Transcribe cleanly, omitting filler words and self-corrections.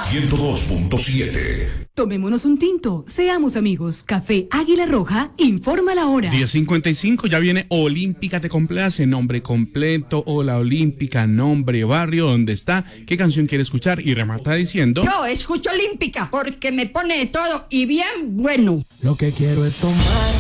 102.7. Tomémonos un tinto, seamos amigos. Café Águila Roja informa la hora. 10:55, ya viene Olímpica te complace, nombre completo, Hola Olímpica, nombre, barrio, dónde está, qué canción quiere escuchar y remata diciendo... Yo escucho Olímpica porque me pone de todo y bien bueno. Lo que quiero es tomar